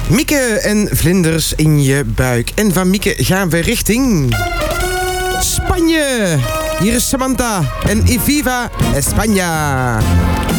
Mieke en vlinders in je buik. En van Mieke gaan we richting Spanje. Hier is Samantha en Viva España.